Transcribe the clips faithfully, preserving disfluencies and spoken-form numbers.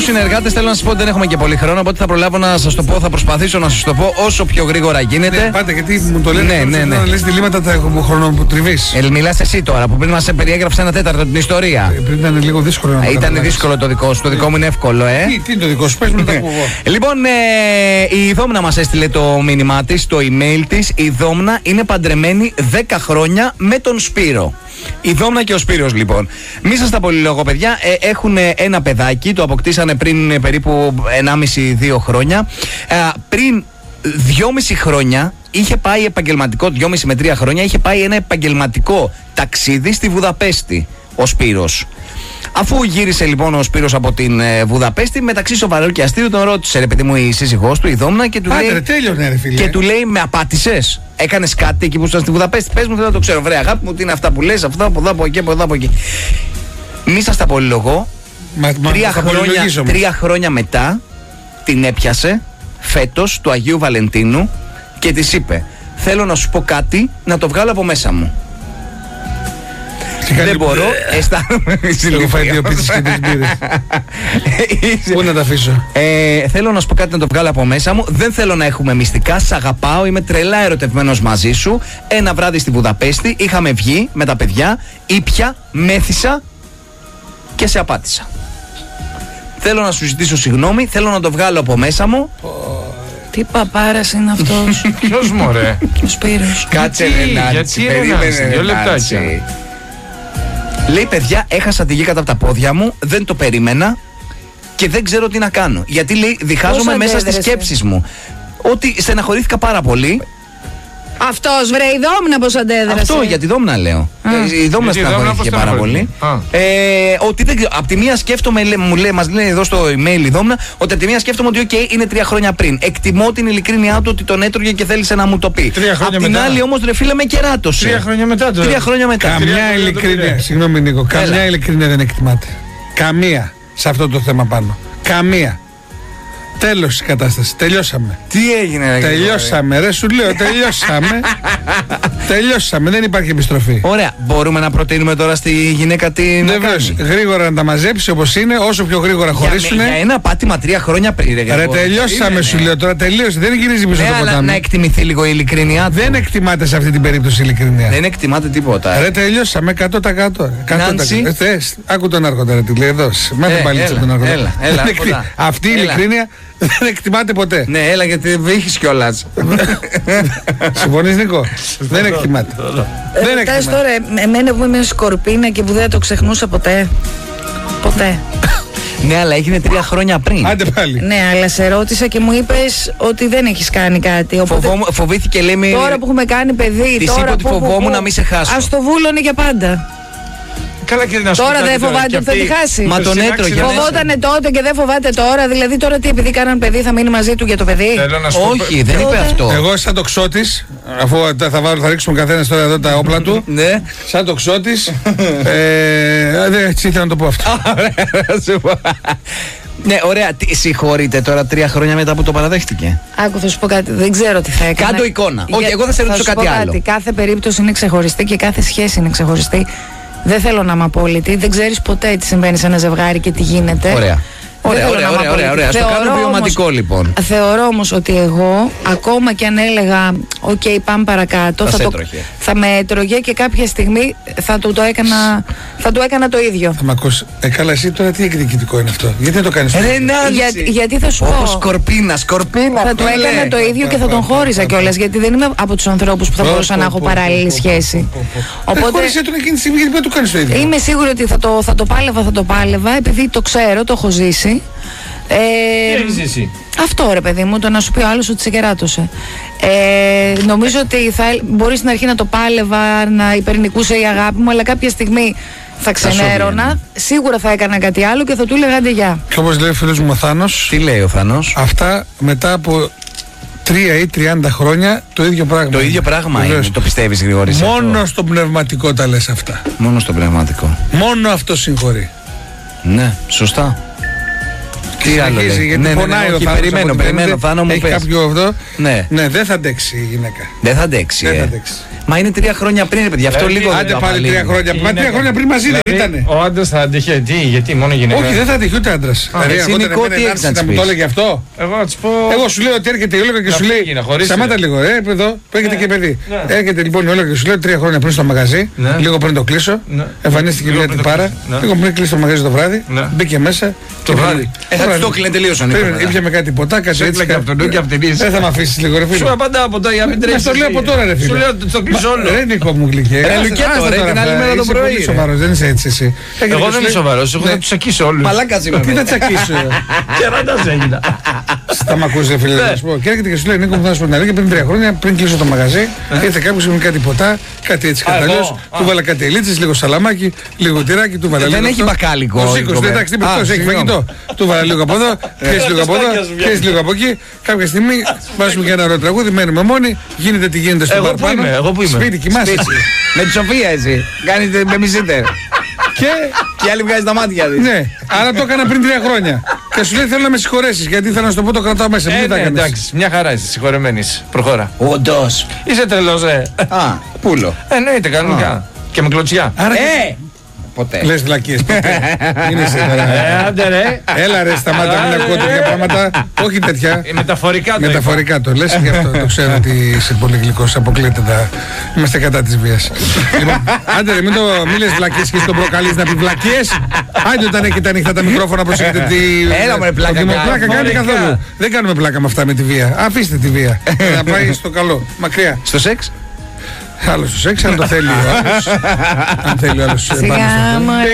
συνεργάτες, θέλω να σας πω ότι δεν έχουμε και πολύ χρόνο. Οπότε θα προλάβω να σας το πω, θα προσπαθήσω να σας το πω όσο πιο γρήγορα γίνεται. Ναι, πάτε, γιατί μου το λένε. Ναι, ναι, ναι. Να λες διλήμματα τα έχουμε χρόνο που τριβείς. Ε, μιλάς εσύ τώρα που πριν μας περιέγραψε ένα τέταρτο την ιστορία. Ε, πριν ήταν λίγο δύσκολο να ε, Ήταν δύσκολο το δικό σου, το δικό μου είναι εύκολο, ε. Τι, τι είναι το δικό σου, πες μου τα πω. Λοιπόν, ε, η Δόμνα μας έστειλε το μήνυμά της, το email της. Η Δόμνα είναι παντρεμένη δέκα χρόνια με τον Σπύρο. Η Δόμνα και ο Σπύρος, λοιπόν. Μη σας τα πολυλογώ, παιδιά. Ε, έχουν ένα παιδάκι, το αποκτήσανε πριν ε, περίπου ενάμιση με δύο χρόνια. Ε, πριν δυόμιση χρόνια είχε πάει επαγγελματικό, δυόμιση με τρία χρόνια, είχε πάει ένα επαγγελματικό ταξίδι στη Βουδαπέστη ο Σπύρος. Αφού γύρισε λοιπόν ο Σπύρος από την ε, Βουδαπέστη, μεταξύ σοβαρού και αστείου τον ρώτησε, ρε παιδί μου, η σύζυγός του, η Δόμνα, και του Άντε, λέει. ρε, τέλειωνε, ρε, φίλε. Και του λέει, με απάτησες? Έκανες κάτι εκεί που ήσασταν στη Βουδαπέστη? Πες μου, θέλω να το ξέρω. Βρε, αγάπη μου, τι είναι αυτά που λες, αυτά από εδώ, από εκεί, από εδώ, από εκεί. Μη σας τα πολυλογώ. Μα, μα, τρία, θα χρόνια, τρία χρόνια μετά την έπιασε φέτος του Αγίου Βαλεντίνου και της είπε, θέλω να σου πω κάτι, να το βγάλω από μέσα μου. Δεν μπορώ, αισθάνομαι συλλογοφάει και τις μπύρες. Πού να τα αφήσω? ε, Θέλω να σου πω κάτι, να το βγάλω από μέσα μου. Δεν θέλω να έχουμε μυστικά, σ' αγαπάω, είμαι τρελά ερωτευμένος μαζί σου. Ένα βράδυ στη Βουδαπέστη είχαμε βγει με τα παιδιά, ήπια, μέθησα και σε απάτησα. Θέλω να σου ζητήσω συγγνώμη, θέλω να το βγάλω από μέσα μου. Τι παπάρας είναι αυτός? Ποιος, μωρέ? Ο Σπύρος. Κάτσε, Ρενάτσι, περίμενε, δύο λεπτάκια. Λέει, παιδιά, έχασα τη γη κατά από τα πόδια μου, δεν το περίμενα και δεν ξέρω τι να κάνω. Γιατί, λέει, διχάζομαι μέσα στις σκέψεις μου. Ότι στεναχωρήθηκα πάρα πολύ. Αυτός, βρε, η Δόμνα πώς αντέδρασε? Αυτό για τη Δόμνα λέω. Ε, η Δόμνα στεναχωρήθηκε πάρα πολύ. Ε, ότι δεν ξέρω. Απ' τη μία σκέφτομαι, λέ, μου λέει, μας λέει εδώ στο email η Δόμνα, ότι απ' τη μία σκέφτομαι ότι okay, είναι τρία χρόνια πριν. Εκτιμώ την ειλικρίνειά του ότι τον έτρωγε και θέλησε να μου το πει. Απ' την μετά. άλλη όμως, ρε φίλε, με κεράτωσε. Τρία χρόνια μετά το. Τρία χρόνια μετά. Καμιά ειλικρίνεια, συγγνώμη Νίκο, καμιά ειλικρίνεια δεν εκτιμάται. Καμία σε αυτό το θέμα πάνω. Καμία. Τέλος η κατάσταση. Τελειώσαμε. Τι έγινε, ρε? Τελειώσαμε, ρε, σου λέω, τελειώσαμε. Τελειώσαμε, δεν υπάρχει επιστροφή. Ωραία. Μπορούμε να προτείνουμε τώρα στη γυναίκα την. Βεβαίως. Γρήγορα να τα μαζέψει όπως είναι, όσο πιο γρήγορα χωρίσουνε. Για, για ένα πάτημα τρία χρόνια πριν. Ρε, ρε τελειώσαμε, σου λέω τώρα, τελείωσε. Δεν γυρίζει πίσω το ποτάμι. Να εκτιμηθεί λίγο η ειλικρίνειά του. Δεν εκτιμάται σε αυτή την περίπτωση η ειλικρίνεια. Δεν εκτιμάται τίποτα. Ρε τελειώσαμε εκατό τοις εκατό. Άκου τον Άρχοντα, ρε, τη λέει εδώ. Μάθε παλίτσα τον Άρχοντα. Αυτή η ειλικρίνεια δεν εκτιμάται ποτέ. Ναι, έλα, γιατί βήχεις κιόλας. Συμφωνείς, Νίκο? Δεν εκτιμάται. Δεν εκτιμάται. Τώρα, εμένα που είμαι σκορπίνα και που δεν το ξεχνούσα ποτέ. Ποτέ. Ναι, αλλά έγινε τρία χρόνια πριν. Άντε πάλι. Ναι, αλλά σε ρώτησα και μου είπες ότι δεν έχεις κάνει κάτι. Οπότε... Φοβόμου, φοβήθηκε, λέμε. Τώρα που έχουμε κάνει παιδί. Της τώρα είπα ότι που, φοβόμουν που, να μην σε χάσω. Ας το βούλωνε για πάντα. Καλά, και να τώρα δεν φοβάται ότι θα τη χάσει. Μα τον έτρωγε. Φοβότανε τότε και δεν φοβάται τώρα. Δηλαδή τώρα τι, επειδή κάναν παιδί θα μείνει μαζί του για το παιδί? Όχι, δεν είπε αυτό. Εγώ σαν το ξώτης, αφού θα, βάλω, θα ρίξουμε καθένα τώρα εδώ τα όπλα του. Ναι. Σαν το ξώτης. Δεν ήθελα να το πω αυτό. Ναι, ωραία. Συγχωρείτε τώρα τρία χρόνια μετά που το παραδέχτηκε. Άκου, θα σου πω κάτι. Δεν ξέρω τι θα έκανε. Κάντο εικόνα. Όχι, εγώ δεν σε ρωτήσω κάτι άλλο. Κάτι. Κάθε περίπτωση είναι ξεχωριστή και κάθε σχέση είναι ξεχωριστή. Δεν θέλω να είμαι απόλυτη. Δεν ξέρεις ποτέ τι συμβαίνει σε ένα ζευγάρι και τι γίνεται. Ωραία. Ωραία, ωραία, ωραία, ωραία, ωραία. Στο κάνω βιωματικό όμως, λοιπόν. Θεωρώ όμως ότι εγώ, ακόμα και αν έλεγα οκ, okay, πάμε παρακάτω, θα, θα, το, θα με έτρωγε και κάποια στιγμή θα του το έκανα, θα του έκανα το ίδιο. Θα μ' ακούς. Ε, καλά, εσύ τώρα τι εκδικητικό είναι αυτό? Γιατί δεν το κάνεις? Ρε Νάνση. Για, γιατί θα σου πω. Όπως σκορπίνα, σκορπίνα. Θα του έκανα το ίδιο και θα τον χώριζα κιόλας. Γιατί δεν είμαι από τους ανθρώπους που θα μπορούσα να έχω παράλληλη σχέση. Οπότε. Χώρισε τον εκείνη τη στιγμή, γιατί δεν του κάνεις το ίδιο? Είμαι σίγουρη ότι θα το πάλευα, θα το πάλευα, επειδή το ξέρω, το έχω ζήσει. Ε, Τι έχεις ζήσει? Αυτό, ρε παιδί μου, το να σου πει ο άλλος ότι σε κεράτωσε. Ε, νομίζω ότι θα, μπορεί στην αρχή να το πάλευα, να υπερνικούσε η αγάπη μου, αλλά κάποια στιγμή θα ξενέρωνα, σίγουρα θα έκανα κάτι άλλο και θα του έλεγα άντε γεια. Και όπως λέει ο φίλος μου ο Θάνος, τι λέει ο Θάνος? Αυτά μετά από τρία ή τριάντα χρόνια το ίδιο πράγμα. Το ίδιο πράγμα είναι, το πιστεύεις, Γρηγόρη? Μόνο στο πνευματικό τα λες αυτά. Μόνο στο πνευματικό. Μόνο αυτό συγχωρεί. Ναι, σωστά. Τι άλλο λέει. Γιατί Ναι, ναι, ναι, πονάει όχι, ο θάνατος. περιμένω, από ό,τι περιμένω, φαίνεται. Θάνο μου, Έχει πες. κάποιο αυτό. Ναι. Ναι, δεν θα αντέξει η γυναίκα. Δεν θα αντέξει. Δεν ε. θα αντέξει. Μα είναι τρία χρόνια πριν, ρε παιδιά. Αυτό Ε, λίγο. Άντε δεν πάλι απαλύνει. τρία χρόνια. Μα τρία χρόνια πριν μαζί δεν Δηλαδή, ήτανε. ο άντρας θα αντέχει, τι, γιατί μόνο γυναίκα. Όχι, δεν θα αντέχει ούτε άντρα. εσύ, Νικό, τι έχεις να της να μου πεις? το έλεγε αυτό. Εγώ να της πω. Εγώ σου λέω ότι έρχεται η Όλγα και Να σου λέει. φύγει, να χωρίσει, Σταμάτα ρε. λίγο, ρε, εδώ που έχετε και παιδί. ναι. Έρχεται λοιπόν η Όλγα και σου λέει τρία χρόνια πριν στο μαγαζί, Ναι. λίγο πριν το κλείσω. Ναι. Εμφανίστηκε Λίγο μια πριν το τυπάρα. κλείσω, ναι. Λίγο πριν κλείσει το μαγαζί το βράδυ. Ναι. Μπήκε μέσα. Το και βράδυ. Ε, θα της το κλείνε τελείως ο Νίκος μετά. Ήπια με κάτι ποτά, κάτι Σε έτσι. έπλεκε από τον νου και από την ίση. Δεν θα με αφήσει λίγο, ρε Σου φίλε. απαντάω από τώρα για να μην Μα τρέχεις. το λέω εσύ. από τώρα, ρε φίλε. Σου λέω το κλείσω όλο. Ρε Νικό μου γλυκέ. Ρε, Λουκέτο, ρε, την άλλη μέρα το πρωί, ρε. Σοβαρός, δεν είσαι έτσι εσύ. Εγώ δεν είμαι σοβαρός, εγώ θα τους τσακίσω όλους. Μαλάκας είμαι. Τι θα τσακίσω. Κεράτας έγινα. Θα μ' ακούσει, ρε φίλε, να σου πω. Και έρχεται και σου λέει: Νίκο, μου θα σου πω την αλήθεια. Πριν τρία χρόνια, πριν κλείσω το μαγαζί, ήρθε κάποιο με κάτι ποτά, κάτι έτσι Α, εγώ. καταλώ. Α. Του βάλα κάτι ελίτσες, λίγο σαλαμάκι, λίγο τυράκι, του βάλα Δεν λίγο. έχει αυτό. μπακάλικο, Ο η Σίκος, κοπέλα. εντάξει, τι Α, έχει συγγνώμη. φαγητό. Του βάλα λίγο από εδώ, πιέσει λίγο από εδώ, τεστάκια σου βγαίνει. πιέσει λίγο από εκεί. Κάποια στιγμή βάζουμε και ένα ωραίο τραγούδι, μένουμε μόνοι, γίνεται τι γίνεται στο Εγώ που παραπάνω. είμαι, εγώ που είμαι. Σπίτι, κοιμάσαι. Με τη Σοφία εσύ. Κάνετε με μισήτερ. Και Και η άλλη βγάζει τα μάτια της. ναι, άρα το έκανα πριν τρία χρόνια. Και σου λέει: Θέλω να με συγχωρέσει γιατί ήθελα να σου το πω, το κρατάω μέσα. Ε, Μην τα ναι, έκανες. εντάξει, μια χαρά είσαι, συγχωρεμένη είσαι. Προχώρα. Όντως. Είσαι τρελός, ε. Α, πούλο. Εννοείται, κανονικά. Και με κλωτσιά. Άρα Ε! Ποτέ. λες βλακίες ποτέ. Είναι σήμερα. Ε, άντε ρε. Έλα ρε, σταμάτα, μην ακούω τέτοια πράγματα. Όχι τέτοια. Ε, Μεταφορικά το Μεταφορικά το λες και αυτό το ξέρω ότι είσαι πολύ γλυκός. Αποκλείεται τα. Είμαστε κατά της βίας. Λοιπόν, άντε ρε, μην το μην λες βλακίες και στον προκαλείς να πει βλακίες. Άντε όταν έχετε ανοιχτά τα μικρόφωνα, προσέχετε τι. Έλα, μωρέ, πλάκα το δημο- κάνει. πλάκα κάνει Φορικά. καθόλου. Δεν κάνουμε πλάκα με αυτά με τη βία. Αφήστε τη βία. Να πάει στο καλό. Μακριά. Στο σεξ. Άλλο στο σεξ, αν το θέλει ο άλλος. Αν θέλει ο άλλος. πάνω στο Σιγά αυτό. μωρέ.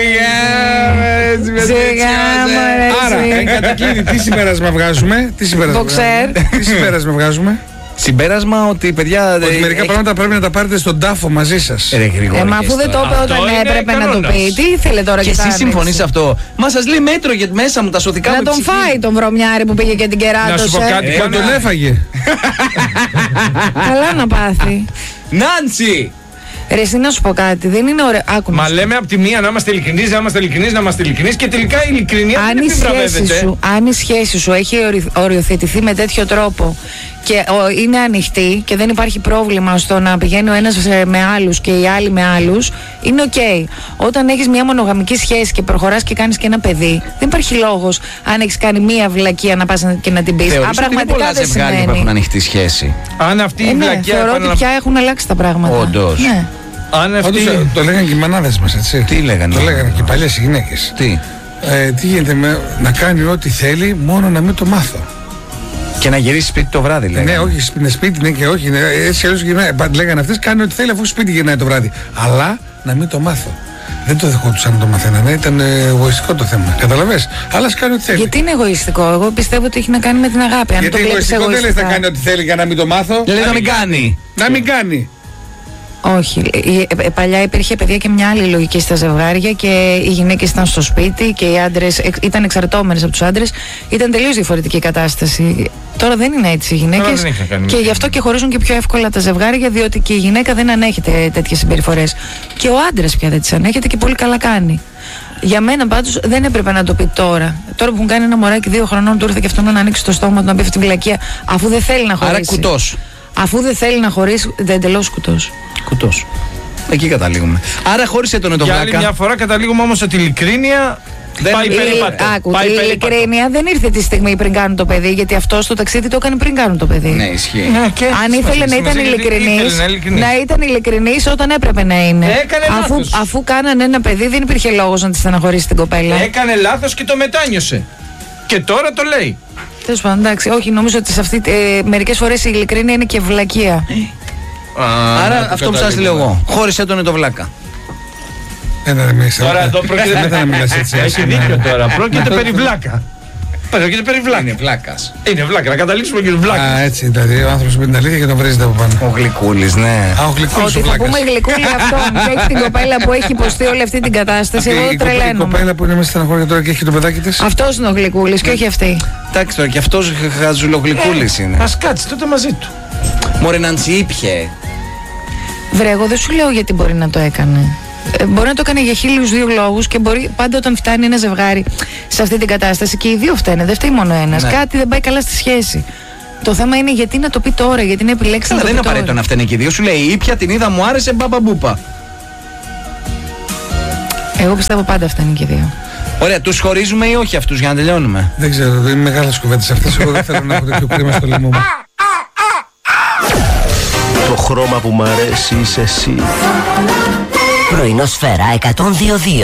Σιγά μωρέ. Άρα, εσύ. εν κατακλείδη, τι συμπέρασμα βγάζουμε. Τι συμπέρασμα Μποξέρ. βγάζουμε. Τι συμπέρασμα βγάζουμε. Συμπέρασμα ότι παιδιά. Ότι ε, μερικά έχει- πράγματα πρέπει να τα πάρετε στον τάφο μαζί σας. Ρε Γρηγόρη, Ε, μα και αφού δεν το τώρα. είπε Αυτό όταν είναι έπρεπε να το κανόνας. πει, τι ήθελε τώρα Και και εσύ συμφωνεί σε αυτό. Μα σα λέει μέτρο γιατί μέσα μου τα σωθικά Να μου τον ψυχή. φάει τον βρωμιάρη που πήγε και την Να σου πω κεράτωσε. κάτι. Μα τον έφαγε. Καλά να πάθει. Νάντσι! Ρε, εσύ να σου πω κάτι, δεν είναι ωραίο. Άκου να Μα σου λέμε από τη μία να είμαστε ειλικρινείς, να είμαστε ειλικρινείς, να είμαστε ειλικρινείς και τελικά η ειλικρινία αν δεν η, σχέση επιβραβεύεται. σου, αν η σχέση σου έχει ορι- οριοθετηθεί με τέτοιο τρόπο και ο, είναι ανοιχτή και δεν υπάρχει πρόβλημα στο να πηγαίνει ο ένας ε, με άλλους και οι άλλοι με άλλους, είναι οκ. Όταν έχεις μια μονογαμική σχέση και προχωράς και κάνεις και ένα παιδί, δεν υπάρχει λόγος αν έχεις κάνει μια βλακεία να πας να- και να την πεις. Θεωρείς Αν ότι είναι πραγματικά πολλά δεν ζευγάρια που έχουν σημαίνει. ανοιχτή σχέση. Αν αυτή Ε, η ναι, βλακιά θεωρώ ότι επαναλαμβ- πια έχουν αλλάξει τα πράγματα. Όντως. Ναι. Αν αυτή. Όντως, ε, το λέγανε και οι μανάδες μας, έτσι. Τι λέγανε? Το λέγανε και οι παλιές οι γυναίκες. Τι. Ε, τι γίνεται με να κάνει ό,τι θέλει, μόνο να μην το μάθω. Και να γυρίσει σπίτι το βράδυ, λέγανε. Ναι, όχι, είναι σπίτι, ναι και όχι. Ναι, έτσι αλλιώς γυρνάει. Πα- Λέγανε αυτές, κάνει ό,τι θέλει αφού σπίτι γυρνάει το βράδυ. Αλλά να μην το μάθω. Δεν το δεχόντουσαν να το μαθαίνανε, ήταν ε, εγωιστικό το θέμα. Καταλαβες. Αλλά ας κάνει ό,τι θέλει. Γιατί είναι εγωιστικό, εγώ πιστεύω ότι έχει να κάνει με την αγάπη. Αν Γιατί το βλέπεις εγωιστικό δεν λες να εγωιστικά. κάνει ό,τι θέλει για να μην το μάθω. Λέει να μην κάνει. Να μην κάνει. Όχι. Η- ε, παλιά υπήρχε παιδιά και μια άλλη λογική στα ζευγάρια και οι γυναίκες ήταν στο σπίτι και οι άντρες εξ- ήταν εξαρτώμενες από τους άντρες. Ήταν τελείως διαφορετική η κατάσταση. Τώρα δεν είναι έτσι οι Τώρα γυναίκες. δεν έχει να κάνει με Και την- γι' αυτό και χωρίζουν και πιο εύκολα τα ζευγάρια, διότι και η γυναίκα δεν ανέχεται τέτοιες συμπεριφορές. Και ο άντρας πια δεν τις ανέχεται και πολύ καλά κάνει. Για μένα πάντως δεν έπρεπε να το πει τώρα. Τώρα που έχουν κάνει ένα μωράκι δύο χρονών, του ήρθε και αυτό να ανοίξει το στόμα του να πει αυτή τη βλακεία, αφού δεν θέλει να χωρίσει. Άρα κουτός. Αφού δεν θέλει να χωρίσει, δεν εντελώς κουτός. Κουτός. Εκεί καταλήγουμε. Άρα χώρισε τον το Για άλλη μια βλάκα. φορά καταλήγουμε όμως ότι η ειλικρίνεια Δεν- πάει Η- περίπατο. Άκου, Πάει η περίπατο. ειλικρίνεια δεν ήρθε τη στιγμή πριν κάνουν το παιδί, γιατί αυτό στο ταξίδι το έκανε πριν κάνουν το παιδί. Ναι, ισχύει. Ναι, και Αν σημασία- ήθελε να ήταν σημασία γιατί ειλικρινής, ήθελε να είναι ειλικρινής. να ήταν ειλικρινής όταν έπρεπε να είναι. Έκανε αφού, λάθος. αφού κάνανε ένα παιδί, δεν υπήρχε λόγος να τη στεναχωρήσει την κοπέλα. Έκανε λάθος και το μετάνιωσε. Και τώρα το λέει. Τέλος πάντων, εντάξει, όχι, νομίζω ότι σε αυτή, ε, μερικές φορές η ειλικρίνεια είναι και βλακεία. Άρα αυτό που σας λέω εγώ. Χώρισε τον το βλάκα. Ένα ρε μέσα. Τώρα εδώ Δεν θα πρόκειται. να μιλάς έτσι. Έχει δίκιο τώρα. Πρόκειται περί βλάκα. Πρόκειται περί βλάκα. Είναι βλάκας. Είναι βλάκα. Να καταλήξουμε και βλάκα. Α, έτσι δηλαδή. Ο άνθρωπος με την αλήθεια και τον βρίζετε από πάνω. Ο Γλυκούλης, ναι. Α, ο γλυκούλης ο Ότι θα βλάκας. πούμε γλυκούλη αυτόν και έχει την κοπέλα που έχει υποστεί όλη αυτή την κατάσταση. Αυτή Εγώ η κοπέ- η τρελαίνομαι. κοπέλα που είναι μέσα στην αγόρια τώρα και έχει το παιδάκι της. Αυτός είναι ο γλυκούλης και όχι αυτή. Εντάξει τώρα και αυτός χαζουλογλυκούλης είναι. Ας κάτσει τότε μαζί του. Μωρέ Ναντσι ήπιε. Βρε, εγώ δεν σου λέω γιατί μπορεί να το έκανε. Ε, μπορεί να το έκανε για χίλιους δύο λόγους και μπορεί πάντα όταν φτάνει ένα ζευγάρι σε αυτή την κατάσταση και οι δύο φταίνε, δεν φταίει μόνο ένας. Ναι. Κάτι δεν πάει καλά στη σχέση. Το θέμα είναι γιατί να το πει τώρα, γιατί να επιλέξει να το πει τώρα. Δεν είναι απαραίτητο να φταίνε και οι δύο. Σου λέει ήπια, την είδα, μου άρεσε, μπαμπαμπούπα. Εγώ πιστεύω πάντα φταίνε και οι δύο. Ωραία, τους χωρίζουμε ή όχι αυτούς για να τελειώνουμε? Δεν ξέρω, είναι μεγάλες κουβέντες αυτές. Εγώ δεν θέλω να έχω τέτοιο κρίμα στο λαιμό μου. Το χρώμα που μ' αρέσει είσαι εσύ. Πρωινό Σφαίρα εκατόν δύο δύο.